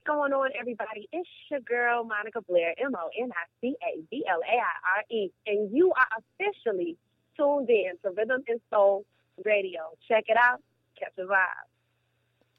going on, everybody? It's your girl, Monica Blair, MonicABlaire, and you are officially tuned in to Rhythm and Soul Radio. Check it out. Catch a vibe.